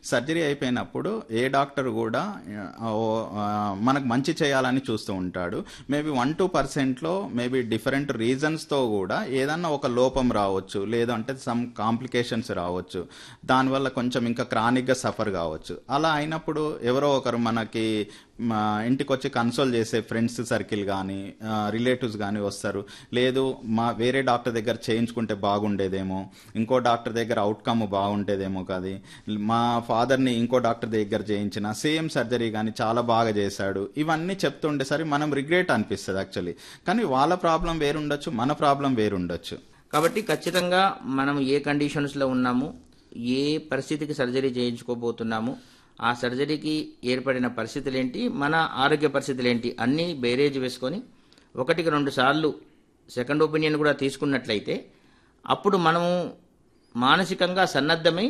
Surgery అయిపోయినప్పుడు ఏ doctor కూడా మనకు మంచి చేయాలని చూస్తూ ఉంటాడు. మేబీ 1-2%లో మేబీ డిఫరెంట్ రీజన్స్తో కూడా ఏదన్నా ఒక లోపం రావచ్చు, లేదంటే సమ్ కాంప్లికేషన్స్ రావచ్చు, దానివల్ల కొంచెం ఇంకా క్రానిక్గా సఫర్ కావచ్చు. అలా అయినప్పుడు ఎవరో ఒకరు మనకి ఇంటికి వచ్చి కన్సోల్ చేసే ఫ్రెండ్స్ సర్కిల్ కానీ రిలేటివ్స్ కానీ వస్తారు. లేదు వేరే డాక్టర్ దగ్గర చేయించుకుంటే బాగుండేదేమో, ఇంకో డాక్టర్ దగ్గర అవుట్కమ్ బాగుండేదేమో కాదు, మా ఫాదర్ని ఇంకో డాక్టర్ దగ్గర చేయించిన సేమ్ సర్జరీ కానీ చాలా బాగా చేశాడు, ఇవన్నీ చెప్తుండేసరి మనం రిగ్రెట్ అనిపిస్తుంది యాక్చువల్లీ. కానీ వాళ్ళ ప్రాబ్లం వేరుండొచ్చు, మన ప్రాబ్లం వేరుండొచ్చు. కాబట్టి ఖచ్చితంగా మనం ఏ కండిషన్స్లో ఉన్నాము, ఏ పరిస్థితికి సర్జరీ చేయించుకోబోతున్నాము, ఆ సర్జరీకి ఏర్పడిన పరిస్థితులు ఏంటి, మన ఆరోగ్య పరిస్థితులు ఏంటి అన్నీ బేరేజ్ వేసుకొని 1-2 సార్లు సెకండ్ ఒపీనియన్ కూడా తీసుకున్నట్లయితే అప్పుడు మనము మానసికంగా సన్నద్ధమై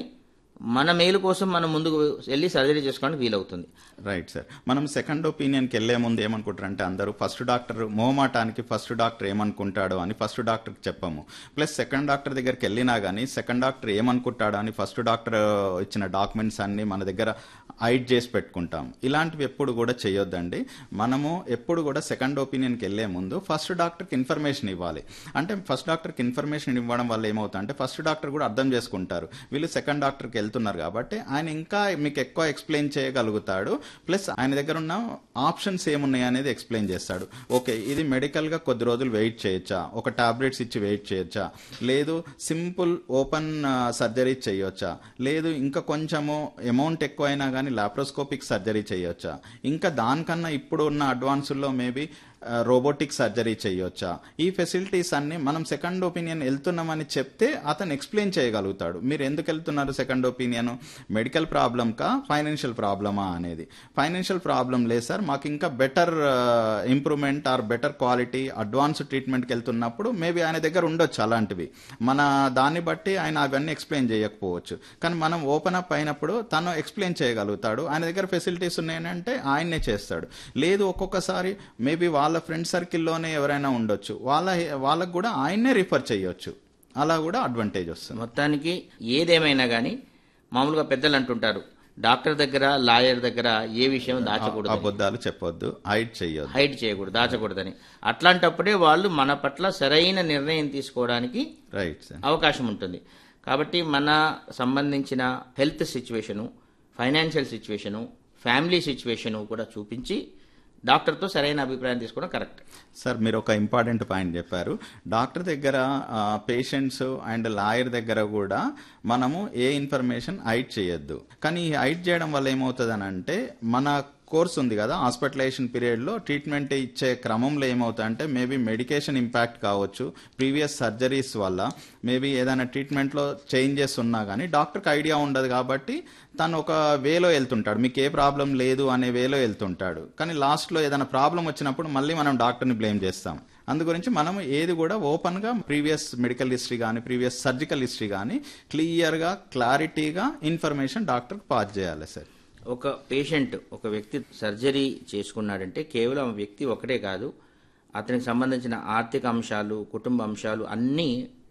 మన మేలు కోసం మనం ముందుకు వెళ్ళి సర్జరీ చేసుకోవడానికి వీలవుతుంది. Right sir. మనం సెకండ్ ఒపీనియన్కి వెళ్లే ముందు ఏమనుకుంటారంటే అందరూ ఫస్ట్ డాక్టర్ మోమాటానికి ఫస్ట్ డాక్టర్ ఏమనుకుంటాడో అని ఫస్ట్ డాక్టర్కి చెప్పాము. ప్లస్ సెకండ్ డాక్టర్ దగ్గరికి వెళ్ళినా కానీ సెకండ్ డాక్టర్ ఏమనుకుంటాడో అని ఫస్ట్ డాక్టర్ ఇచ్చిన డాక్యుమెంట్స్ అన్ని మన దగ్గర హైడ్ చేసి పెట్టుకుంటాం. ఇలాంటివి ఎప్పుడు కూడా చేయొద్దండి. మనము ఎప్పుడు కూడా సెకండ్ ఒపీనియన్కి వెళ్లే ముందు ఫస్ట్ డాక్టర్కి ఇన్ఫర్మేషన్ ఇవ్వాలి. అంటే ఫస్ట్ డాక్టర్కి ఇన్ఫర్మేషన్ ఇవ్వడం వల్ల ఏమవుతుందంటే ఫస్ట్ డాక్టర్ కూడా అర్థం చేసుకుంటారు, వీళ్ళు సెకండ్ డాక్టర్కి వెళ్తున్నారు కాబట్టి ఆయన ఇంకా మీకు ఎక్కువ ఎక్స్ప్లెయిన్ చేయగలుగుతాడు. ప్లస్ ఆయన దగ్గర ఉన్న ఆప్షన్స్ ఏమున్నాయి అనేది ఎక్స్ప్లెయిన్ చేస్తాడు. ఓకే, ఇది మెడికల్గా కొద్ది రోజులు వెయిట్ చేయొచ్చా, ఒక టాబ్లెట్స్ ఇచ్చి వెయిట్ చేయొచ్చా, లేదు సింపుల్ ఓపెన్ సర్జరీ చేయొచ్చా, లేదు ఇంకా కొంచెము అమౌంట్ ఎక్కువ అయినా కానీ లాప్రోస్కోపిక్ సర్జరీ చేయొచ్చా, ఇంకా దానికన్నా ఇప్పుడు ఉన్న అడ్వాన్సుల్లో మేబీ రోబోటిక్ సర్జరీ చేయొచ్చా, ఈ ఫెసిలిటీస్ అన్ని మనం సెకండ్ ఒపీనియన్ వెళ్తున్నామని చెప్తే అతను ఎక్స్ప్లెయిన్ చేయగలుగుతాడు. మీరు ఎందుకు వెళ్తున్నారు సెకండ్ ఒపీనియన్, మెడికల్ ప్రాబ్లమ్కా ఫైనాన్షియల్ ప్రాబ్లమా అనేది. ఫైనాన్షియల్ ప్రాబ్లం లేదు సార్, మాకు ఇంకా better improvement are better quality advance ట్రీట్మెంట్కి వెళ్తున్నప్పుడు మేబీ ఆయన దగ్గర ఉండొచ్చు అలాంటివి. మన దాన్ని బట్టి ఆయన అవన్నీ ఎక్స్ప్లెయిన్ చేయకపోవచ్చు, కానీ మనం ఓపెన్ అప్ అయినప్పుడు తను ఎక్స్ప్లెయిన్ చేయగలుగుతాడు. ఆయన దగ్గర ఫెసిలిటీస్ ఉన్నాయంటే ఆయన్నే చేస్తాడు. లేదు ఒక్కొక్కసారి మేబీ వాళ్ళ ఫ్రెండ్ సర్కిల్లోనే ఎవరైనా ఉండొచ్చు, వాళ్ళకు కూడా ఆయన్నే రిఫర్ చేయొచ్చు. అలా కూడా అడ్వాంటేజ్ వస్తుంది. మొత్తానికి ఏదేమైనా కానీ మామూలుగా పెద్దలు అంటుంటారు, డాక్టర్ దగ్గర లాయర్ దగ్గర ఏ విషయం దాచకూడదు, అబద్ధాలు చెప్పొద్దు, హైడ్ చేయకూడదు, దాచకూడదని. అట్లాంటప్పుడే వాళ్ళు మన పట్ల సరైన నిర్ణయం తీసుకోవడానికి అవకాశం ఉంటుంది. కాబట్టి మన సంబంధించిన health situation, financial situation, family situation కూడా చూపించి డాక్టర్తో సరైన అభిప్రాయం తీసుకోవడం కరెక్ట్. సార్, మీరు ఒక ఇంపార్టెంట్ పాయింట్ చెప్పారు. డాక్టర్ దగ్గర పేషెంట్స్ అండ్ లాయర్ దగ్గర కూడా మనము ఏ ఇన్ఫర్మేషన్ హైడ్ చేయొద్దు. కానీ ఈ హైడ్ చేయడం వల్ల ఏమవుతుంది అని అంటే మన కోర్స్ ఉంది కదా, హాస్పిటలైజేషన్ పీరియడ్లో ట్రీట్మెంట్ ఇచ్చే క్రమంలో ఏమవుతుందంటే మేబీ మెడికేషన్ ఇంపాక్ట్ కావచ్చు, ప్రీవియస్ సర్జరీస్ వల్ల మేబీ ఏదైనా ట్రీట్మెంట్లో చేంజెస్ ఉన్నా కానీ డాక్టర్కి ఐడియా ఉండదు. కాబట్టి తను ఒక వేలో వెళ్తుంటాడు, మీకు ఏ ప్రాబ్లం లేదు అనే వేలో వెళ్తుంటాడు. కానీ లాస్ట్లో ఏదైనా ప్రాబ్లం వచ్చినప్పుడు మళ్ళీ మనం డాక్టర్ని బ్లేమ్ చేస్తాం. అందు గురించి మనం ఏది కూడా ఓపెన్గా ప్రీవియస్ మెడికల్ హిస్టరీ కానీ ప్రీవియస్ సర్జికల్ హిస్టరీ కానీ క్లియర్గా క్లారిటీగా ఇన్ఫర్మేషన్ డాక్టర్కి పాస్ చేయాలి సార్. ఒక పేషెంట్, ఒక వ్యక్తి సర్జరీ చేసుకున్నాడంటే కేవలం వ్యక్తి ఒకటే కాదు, అతనికి సంబంధించిన ఆర్థిక అంశాలు, కుటుంబ అంశాలు అన్నీ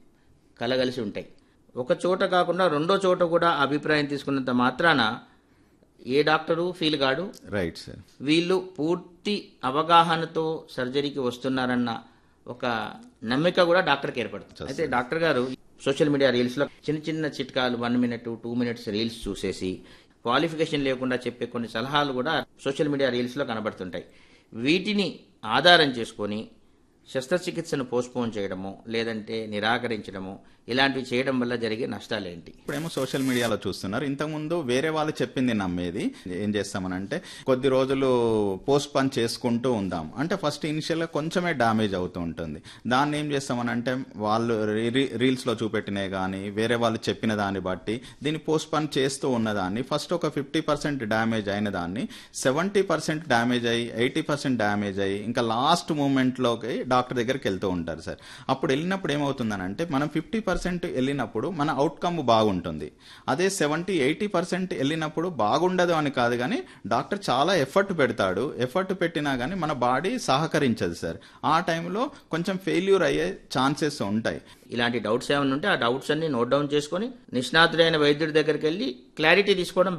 కలగలిసి ఉంటాయి. ఒక చోట కాకుండా రెండో చోట కూడా అభిప్రాయం తీసుకున్నంత మాత్రాన ఏ డాక్టరు ఫీల్ కాడు. Right sir. వీళ్ళు పూర్తి అవగాహనతో సర్జరీకి వస్తున్నారన్న ఒక నమ్మిక కూడా డాక్టర్కి ఏర్పడుతుంది. అయితే డాక్టర్ గారు సోషల్ మీడియా రీల్స్లో చిన్న చిన్న చిట్కాలు 1 minute 2 minutes రీల్స్ చూసేసి క్వాలిఫికేషన్ లేకుండా చెప్పే కొన్ని సలహాలు కూడా సోషల్ మీడియా రీల్స్లో కనబడుతుంటాయి. వీటిని ఆధారం చేసుకొని శస్త్రచికిత్సను పోస్ట్పోన్ చేయడము, లేదంటే నిరాకరించడము, ఇలాంటివి చేయడం వల్ల జరిగే నష్టాలేంటి? ఇప్పుడేమో సోషల్ మీడియాలో చూస్తున్నారు, ఇంతకుముందు వేరే వాళ్ళు చెప్పింది నమ్మేది. ఏం చేస్తామనంటే కొద్ది రోజులు పోస్ట్ పోన్ చేసుకుంటూ ఉందాం అంటే ఫస్ట్ ఇనిషియల్గా కొంచెమే డ్యామేజ్ అవుతూ ఉంటుంది. దాన్ని ఏం చేస్తామనంటే వాళ్ళు రీల్స్లో చూపెట్టినవి కానీ వేరే వాళ్ళు చెప్పిన దాన్ని బట్టి దీన్ని పోస్ట్ పోన్ చేస్తూ ఉన్నదాన్ని ఫస్ట్ ఒక 50% డ్యామేజ్ అయిన దాన్ని 70% డ్యామేజ్ అయ్యి 80% డ్యామేజ్ అయ్యి ఇంకా లాస్ట్ మూమెంట్లోకి డాక్టర్ దగ్గరికి వెళ్తూ ఉంటారు సార్. అప్పుడు వెళ్ళినప్పుడు ఏమవుతుందనంటే మనం 50% వెళ్ళినప్పుడు మన అవుట్కమ్ బాగుంటుంది. అదే 70-80% వెళ్ళినప్పుడు బాగుండదు అని కాదు, కానీ డాక్టర్ చాలా ఎఫర్ట్ పెడతాడు. ఎఫర్ట్ పెట్టినా కానీ మన బాడీ సహకరించదు సార్. ఆ టైంలో కొంచెం ఫెయిల్యూర్ అయ్యే ఛాన్సెస్ ఉంటాయి. ఇలాంటి డౌట్స్ ఏమైనా ఉంటే ఆ డౌట్స్ అన్ని నోట్ డౌన్ చేసుకొని నిష్ణాతుడైన వైద్యుడి దగ్గరికి వెళ్ళి క్లారిటీ తీసుకోవడం